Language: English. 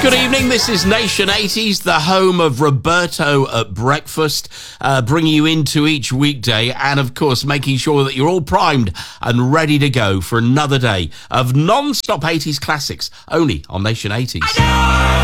Good evening, this is Nation 80s, the home of Roberto at breakfast, bringing you into each weekday and, of course, making sure that you're all primed and ready to go for another day of non-stop 80s classics, only on Nation 80s.